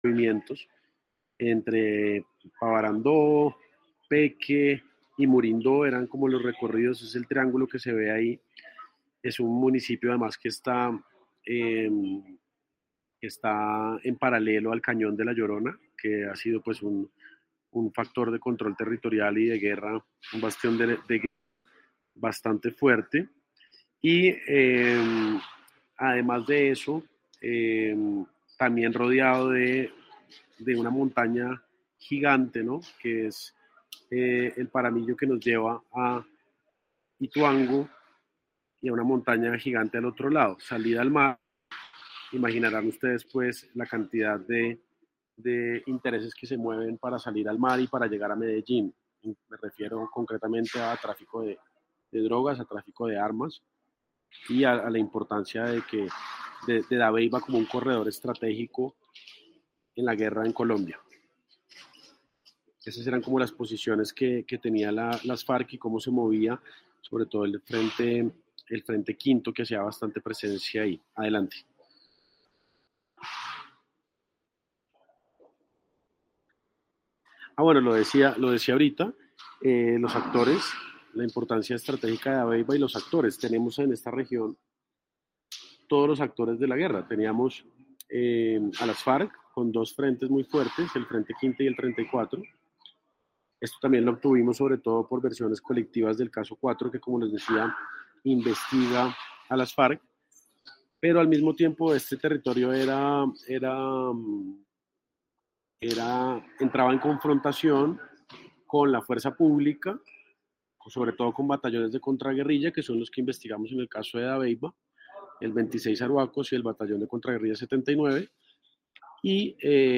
movimientos entre Pavarandó, Peque y Murindó, eran como los recorridos, es el triángulo que se ve ahí. Es un municipio además que está en paralelo al cañón de la Llorona, que ha sido pues un factor de control territorial y de guerra, un bastión de guerra bastante fuerte. Y además de eso, también rodeado de una montaña gigante, ¿no? Que es el Paramillo, que nos lleva a Ituango y a una montaña gigante al otro lado, salida al mar. Imaginarán ustedes pues la cantidad de intereses que se mueven para salir al mar y para llegar a Medellín. Me refiero concretamente a tráfico de drogas, a tráfico de armas y a la importancia de Dabeiba como un corredor estratégico en la guerra en Colombia. Esas eran como las posiciones que tenía las FARC y cómo se movía, sobre todo el frente quinto, que hacía bastante presencia ahí. Adelante. Bueno, lo decía ahorita, los actores, la importancia estratégica de Dabeiba y los actores. Tenemos en esta región todos los actores de la guerra. Teníamos a las FARC con dos frentes muy fuertes, el Frente Quinto y el 34. Esto también lo obtuvimos sobre todo por versiones colectivas del caso 4, que como les decía, investiga a las FARC, pero al mismo tiempo este territorio entraba en confrontación con la fuerza pública, sobre todo con batallones de contraguerrilla, que son los que investigamos en el caso de Dabeiba, el 26 Arhuacos y el batallón de contraguerrilla 79, y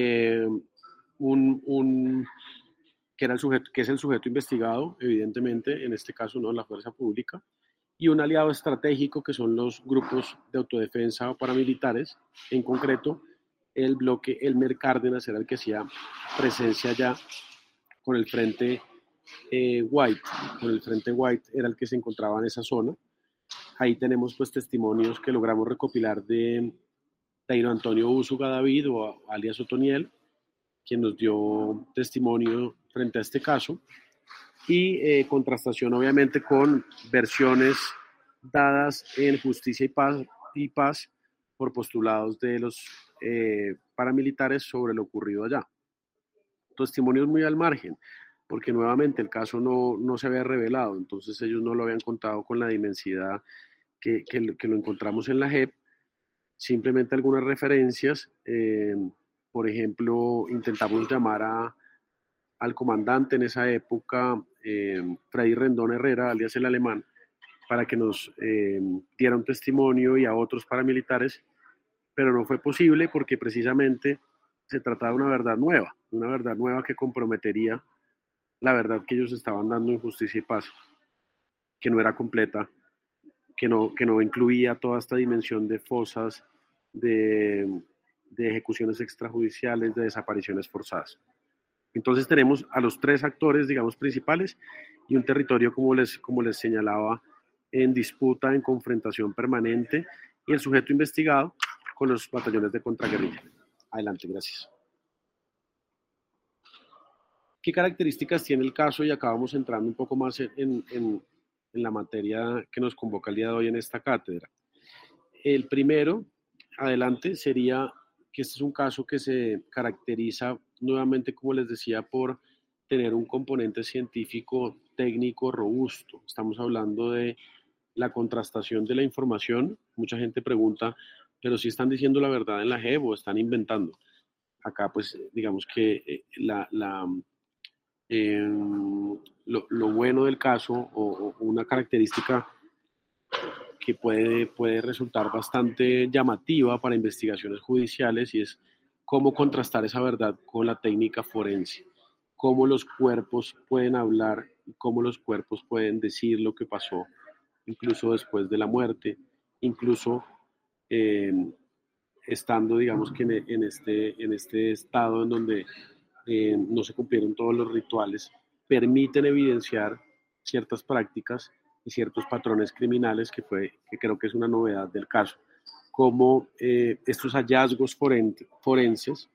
que es el sujeto investigado, evidentemente, en este caso, ¿no?, la fuerza pública, y un aliado estratégico que son los grupos de autodefensa paramilitares, en concreto el bloque Elmer Cárdenas era el que hacía presencia ya con el frente White, era el que se encontraba en esa zona. Ahí tenemos pues testimonios que logramos recopilar de Tairo Antonio Úsuga David, o alias Otoniel, quien nos dio testimonio frente a este caso, y contrastación obviamente con versiones dadas en Justicia y Paz por postulados de los paramilitares sobre lo ocurrido allá. Testimonios muy al margen, porque nuevamente el caso no se había revelado, entonces ellos no lo habían contado con la dimensidad que lo encontramos en la JEP. Simplemente algunas referencias, por ejemplo, intentamos llamar al comandante en esa época, Freddy Rendón Herrera, alias el Alemán, para que nos diera un testimonio, y a otros paramilitares, pero no fue posible porque precisamente se trataba de una verdad nueva que comprometería la verdad que ellos estaban dando en Justicia y Paz, que no era completa, que no incluía toda esta dimensión de fosas, de ejecuciones extrajudiciales, de desapariciones forzadas. Entonces tenemos a los tres actores, digamos, principales, y un territorio, como les señalaba, en disputa, en confrontación permanente, y el sujeto investigado con los batallones de contraguerrilla. Adelante, gracias. ¿Qué características tiene el caso? Y acabamos entrando un poco más en la materia que nos convoca el día de hoy en esta cátedra. El primero, adelante, sería que este es un caso que se caracteriza nuevamente, como les decía, por tener un componente científico técnico robusto. Estamos hablando de la contrastación de la información. Mucha gente pregunta, pero si están diciendo la verdad en la JEP o están inventando. Acá, pues, digamos que lo bueno del caso, o una característica que puede resultar bastante llamativa para investigaciones judiciales, y es cómo contrastar esa verdad con la técnica forense, cómo los cuerpos pueden hablar y cómo los cuerpos pueden decir lo que pasó, incluso después de la muerte, incluso estando, digamos, que en este estado en donde no se cumplieron todos los rituales, permiten evidenciar ciertas prácticas y ciertos patrones criminales, que creo que es una novedad del caso, como estos hallazgos forenses